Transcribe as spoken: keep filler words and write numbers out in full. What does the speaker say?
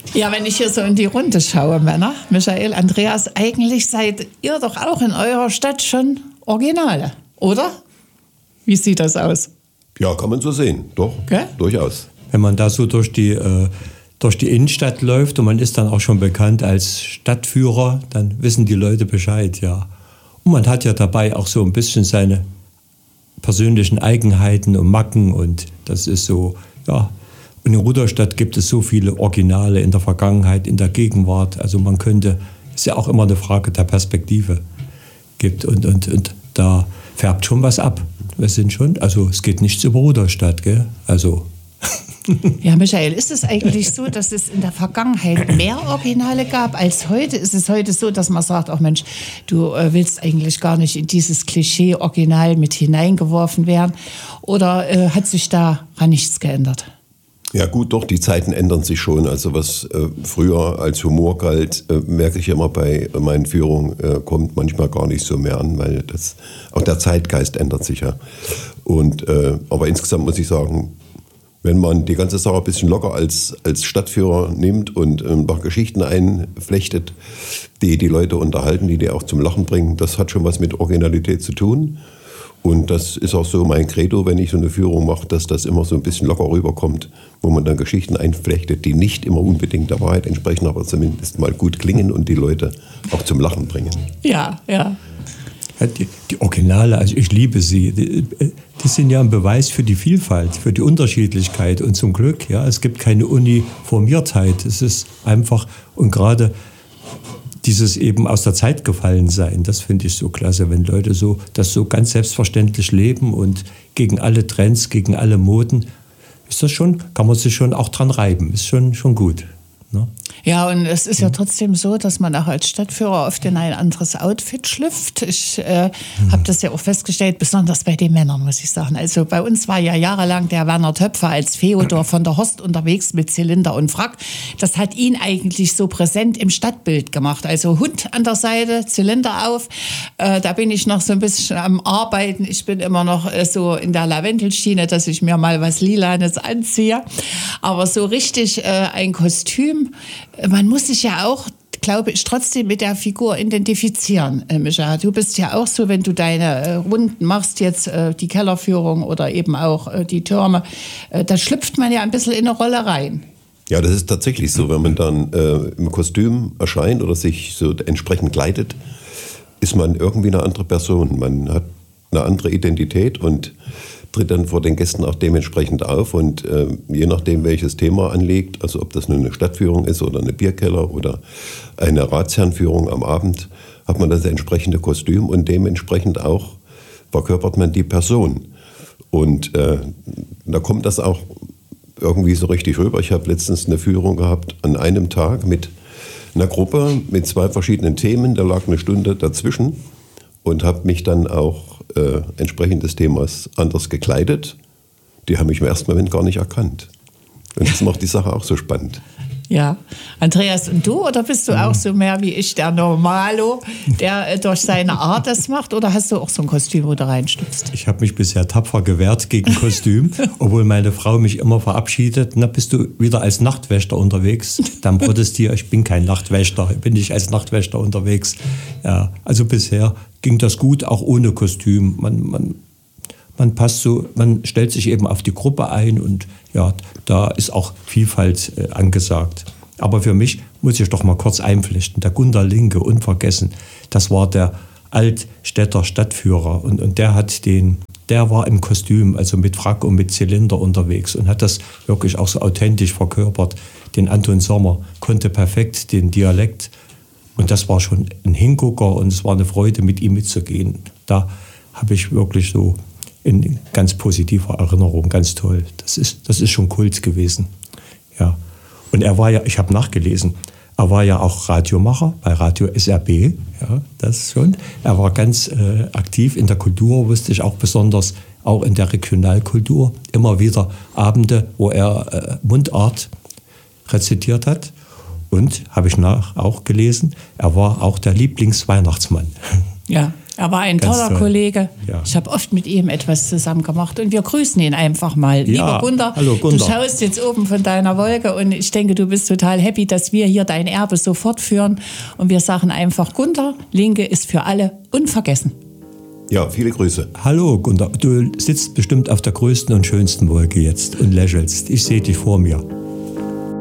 Ja, wenn ich hier so in die Runde schaue, Männer, Michael, Andreas, eigentlich seid ihr doch auch in eurer Stadt schon Originale, oder? Wie sieht das aus? Ja, kann man so sehen, doch, okay. Durchaus. Wenn man da so durch die, äh, durch die Innenstadt läuft und man ist dann auch schon bekannt als Stadtführer, dann wissen die Leute Bescheid, ja. Und man hat ja dabei auch so ein bisschen seine persönlichen Eigenheiten und Macken und das ist so, ja. Und in Rudolstadt gibt es so viele Originale in der Vergangenheit, in der Gegenwart. Also man könnte, ist ja auch immer eine Frage der Perspektive gibt und, und, und da färbt schon was ab. Wir sind schon, also es geht nichts über Rudolstadt, gell? Also. Ja, Michael, ist es eigentlich so, dass es in der Vergangenheit mehr Originale gab als heute? Ist es heute so, dass man sagt, ach Mensch, du äh, willst eigentlich gar nicht in dieses Klischee Original mit hineingeworfen werden? Oder äh, hat sich daran nichts geändert? Ja gut, doch, die Zeiten ändern sich schon. Also was äh, früher als Humor galt, äh, merke ich immer bei meinen Führungen, äh, kommt manchmal gar nicht so mehr an, weil das, auch der Zeitgeist ändert sich ja. Und, äh, aber insgesamt muss ich sagen, wenn man die ganze Sache ein bisschen locker als, als Stadtführer nimmt und ein paar Geschichten einflechtet, die die Leute unterhalten, die die auch zum Lachen bringen, das hat schon was mit Originalität zu tun. Und das ist auch so mein Credo, wenn ich so eine Führung mache, dass das immer so ein bisschen locker rüberkommt, wo man dann Geschichten einflechtet, die nicht immer unbedingt der Wahrheit entsprechen, aber zumindest mal gut klingen und die Leute auch zum Lachen bringen. Ja, ja. Die, die Originale, also ich liebe sie, die, die sind ja ein Beweis für die Vielfalt, für die Unterschiedlichkeit und zum Glück, ja, es gibt keine Uniformiertheit, es ist einfach, und gerade dieses eben aus der Zeit gefallen sein, das finde ich so klasse, wenn Leute so das so ganz selbstverständlich leben und gegen alle Trends, gegen alle Moden, ist das schon, kann man sich schon auch dran reiben, ist schon, schon gut. Ne? Ja, und es ist ja trotzdem so, dass man auch als Stadtführer oft in ein anderes Outfit schlüpft. Ich äh, mhm. habe das ja auch festgestellt, besonders bei den Männern, muss ich sagen. Also bei uns war ja jahrelang der Werner Töpfer als Feodor von der Horst unterwegs mit Zylinder und Frack. Das hat ihn eigentlich so präsent im Stadtbild gemacht. Also Hund an der Seite, Zylinder auf. Äh, da bin ich noch so ein bisschen am Arbeiten. Ich bin immer noch äh, so in der Lavendelschiene, dass ich mir mal was Lilanes anziehe. Aber so richtig äh, ein Kostüm. Man muss sich ja auch, glaube ich, trotzdem mit der Figur identifizieren, äh, Micha. Du bist ja auch so, wenn du deine äh, Runden machst, jetzt äh, die Kellerführung oder eben auch äh, die Türme, äh, da schlüpft man ja ein bisschen in eine Rolle rein. Ja, das ist tatsächlich so. Wenn man dann äh, im Kostüm erscheint oder sich so entsprechend kleidet, ist man irgendwie eine andere Person. Man hat eine andere Identität und tritt dann vor den Gästen auch dementsprechend auf und äh, je nachdem, welches Thema anliegt, also ob das nun eine Stadtführung ist oder eine Bierkeller oder eine Ratsherrenführung am Abend, hat man das entsprechende Kostüm und dementsprechend auch verkörpert man die Person. Und äh, da kommt das auch irgendwie so richtig rüber. Ich habe letztens eine Führung gehabt an einem Tag mit einer Gruppe mit zwei verschiedenen Themen, da lag eine Stunde dazwischen und habe mich dann auch Äh, entsprechend des Themas anders gekleidet. Die haben mich im ersten Moment gar nicht erkannt. Und das macht die Sache auch so spannend. Ja. Andreas, und du? Oder bist du auch so mehr wie ich, der Normalo, der äh, durch seine Art das macht? Oder hast du auch so ein Kostüm, wo du reinstüpfst? Ich habe mich bisher tapfer gewehrt gegen Kostüm, obwohl meine Frau mich immer verabschiedet. Na, bist du wieder als Nachtwächter unterwegs? Dann protestiere ich, bin kein Nachtwächter, bin ich als Nachtwächter unterwegs. Ja, also bisher ging das gut, auch ohne Kostüm. Man, man, man passt so, man stellt sich eben auf die Gruppe ein und ja, da ist auch Vielfalt äh, angesagt. Aber für mich muss ich doch mal kurz einpflichten. Der Gunter Linke, unvergessen, das war der Altstädter Stadtführer und, und der hat den, der war im Kostüm, also mit Frack und mit Zylinder unterwegs und hat das wirklich auch so authentisch verkörpert. Den Anton Sommer konnte perfekt den Dialekt. Und das war schon ein Hingucker und es war eine Freude, mit ihm mitzugehen. Da habe ich wirklich so in ganz positiver Erinnerung, ganz toll. Das ist, das ist schon Kult gewesen. Ja. Und er war ja, ich habe nachgelesen, er war ja auch Radiomacher bei Radio S R B. Ja, das schon. Er war ganz äh, aktiv in der Kultur, wusste ich auch besonders, auch in der Regionalkultur. Immer wieder Abende, wo er äh, Mundart rezitiert hat. Und, habe ich nach auch gelesen, er war auch der Lieblingsweihnachtsmann. Ja. Er war ein Ganz toller toll. Kollege. Ja. Ich habe oft mit ihm etwas zusammen gemacht und wir grüßen ihn einfach mal. Ja. Lieber Gunter, Hallo, Gunter. du schaust jetzt oben von deiner Wolke und ich denke, du bist total happy, dass wir hier dein Erbe so fortführen. Und wir sagen einfach, Gunter, Linke ist für alle unvergessen. Ja, viele Grüße. Hallo Gunter, du sitzt bestimmt auf der größten und schönsten Wolke jetzt und lächelst. Ich sehe dich vor mir.